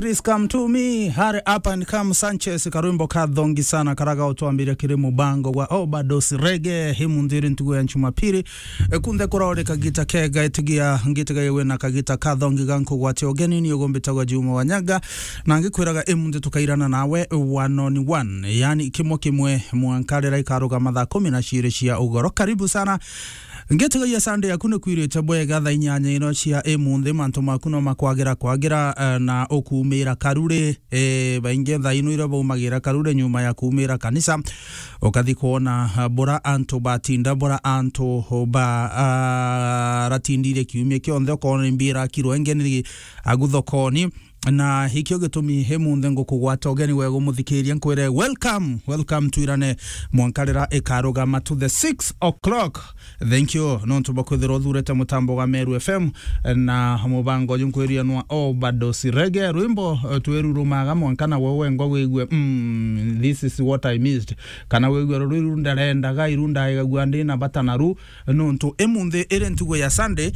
please come to me. Hurry up and come Sanchez karuimbo kadhongi sana karaga otuambire kiri mubango wa Obadosi Reggae himundiri ntugu ya Jumapili kunde kurore kagita kega etigia ngitiga yewe na kagita kadhongi ganko gwate ogeni ni ogombetagwa Juma Wanyaga na ngikwiraga emunde tukairana nawe 1-on-1 yani kimo kimwe mwankarira ikaruga mathaa 12 cia ugoro. Karibu sana. Ngetiga ya Sunday yakune kwirite bwega tha inyanya ino cia emunde manto makuno makwagira na okumira karure bainge tha ino ira baumagira karure nyuma ya kumira kanisa okathi kuona bora anto batinda bora anto ba ratindire kiumie kionthe okona mbira kirwengeni aguthokoni na hikyo gitumi hemunde ngukugwata ogeni wego muthikiria nkwire welcome tuirane mwankarira ekaruga to the 6 o'clock. Thank you nonto bakwithira thurete mutambo wa Meru FM na mubango junkwiria nwa Obadosi Reggae rwimbo twerurumaga mwankana wewe ngo wigwe this is what I missed kana wigwe rurunda rendaga irunda igagwande na batanaru nonto emunde ere ntugo ya Sunday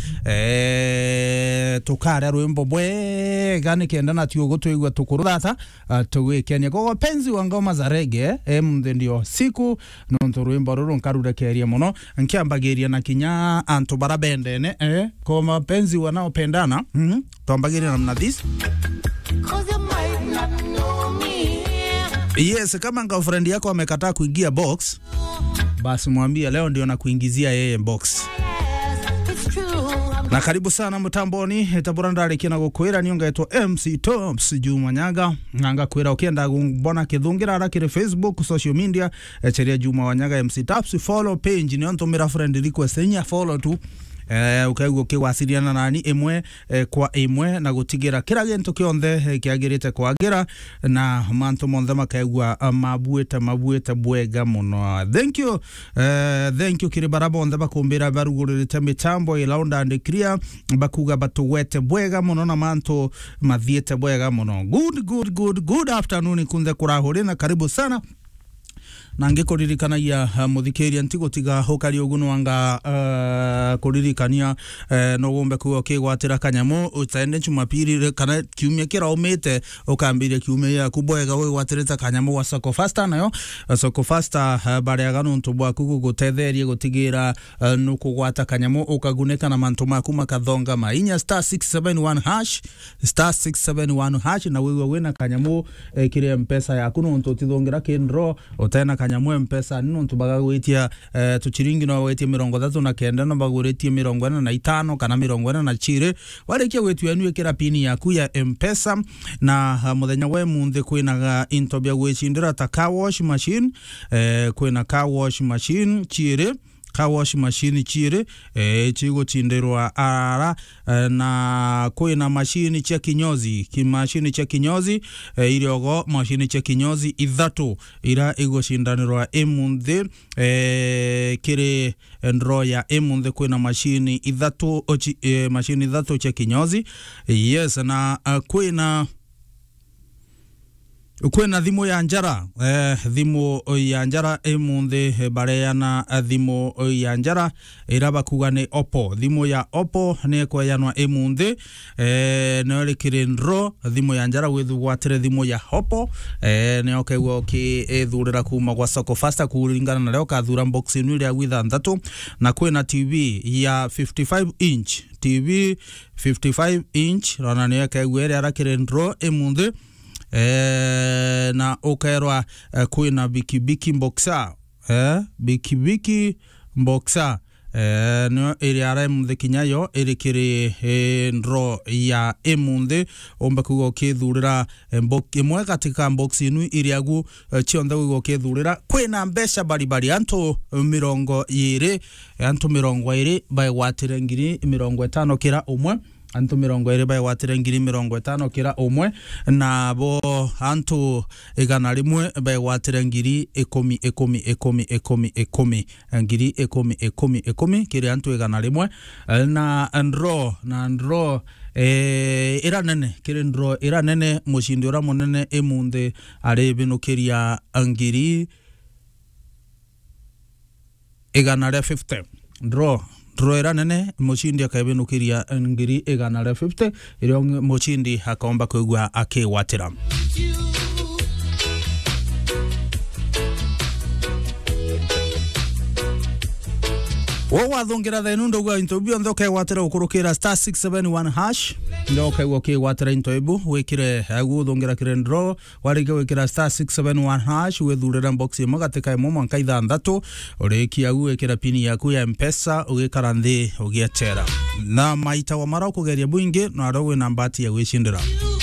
tukara rwimbo bwe gani kenda na tiogo tuigwa tukurudata tuwekenia kwa penzi wa ngoma za reggae emunde ndio siku nonto rwimbo ruru nkaruda keria muno nkiambagiria na kinya anto barabendene kwa mapenzi wanaopendana tuambagiria namna this. Yes, kama nga friend yako amekataa kuingia box basi mwambie leo ndio na kuingizia yeye box. Na karibu sana mutamboni etaburandari kina gukwira nionga eto MC Tops Juma Wanyaga nanga kwira ukienda mbona kithungira arakire Facebook social media echeria Juma Wanyaga MC Tops follow page ni onto mira friend request nya follow tu ukaigo kiwasiliana nani emwe kwa emwe na gutigira kira gento kionthe kiagirite kwagira na manto monthe makaigwa mabueta bwega muno. Thank you kiri barabonde bakumbira barugurite mitambo ilaunda and clear bakuga batuwete bwega muno na manto mathiete bwega muno. Good afternoon kunde kurahore na karibu sana. Nange kuririkana ya muthikiria ntigo tiga hokari oguno anga kuririkania no gombe kuo kigwatira kanyamu utende Jumapili kana kiumia kira umete okambire kiumia ya kubwega we gwatirita kanyamu wa Soko Faster nayo Soko Faster bariaga nonto bwaku gutetherie gutigira nuko gwata kanyamu ukaguneka na manto maku makathonga mainya *671# na wewe wena kanyamu kire mpesa yaku nonto tithongira kindro utena kanyamu mpesa nonto bagagwitia tuchiringi no wetie 39 no baguritie 45 kana 40 walekia wetu yanu ekera pini yaku ya mpesa na muthenya we munthe kwinaga intobia gwechindira ta car wash machine kwina car wash machine chire car wash machine chire chigo chinderwa ara na kwina machine cha kinyozi machine cha kinyozi iriogo machine cha kinyozi ithatu ira igoshindanirwa emunthe kire ndro ya emunthe kwina machine ithatu machine ithatu cha kinyozi. Yes, na kwina thimu ya njara thimu ya njara emunthe bareana thimu ya njara iraba kugane Oppo thimu ya Oppo ne kweyanwa emunthe no rekire ndro thimu ya njara withugwatire thimu ya Oppo ne okegwo ethurira kuma gwa Soko Faster kuringana na leo kathura box inu ria gwitha nthatu na kwina TV ya 55 inch TV 55 inch rona ne okegwo ria arakire ndro emunthe na okerwa kwina biki boxer biki boxer no area emunthe kinyayo erikiri ndro ya emunthe omba kugo kithurira imwe katika box inu iriagu chionthe kugo kithurira kwina mbesha bari anto 20 by watire ngiri 50 kira umwe anto 20 by watire ngiri 50 kira umwe na bo anto igana rimwe by watire ngiri 10 ngiri 10 kiri anto igana rimwe na ndro ira nene kiri ndro ira nene mushindi ora munene emunthe ari binukiria ngiri igana ria 50 ndro roera nene muchindi akabenukiria ngiri 150 irio muchindi akaomba kuigwa akiwatira. Wathongira thenu ndogo intobio ndoke watera ukurukira star 671 hash ndoke woke watera intoibu wekire aguthongira kirendro warike wekira star 671 hash wethurira box mugateka imo mwanka 6 uriki agu wekira pini yaku ya mpesa ugikara nthi ugietera na maita wa mara kugeria buingi na rowe na mbati ya gwicindira.